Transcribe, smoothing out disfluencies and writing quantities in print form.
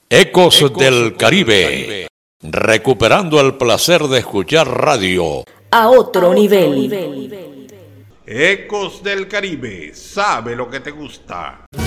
Ecos del Caribe, recuperando el placer de escuchar radio a otro nivel. Ecos del Caribe, sabe lo que te gusta.